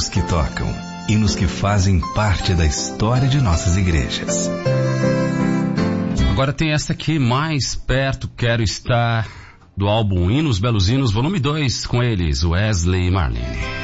hinos que tocam, hinos que fazem parte da história de nossas igrejas. Agora tem essa aqui, Mais Perto Quero Estar, do álbum Hinos Belos Hinos, volume 2, com eles, Wesley e Marlene.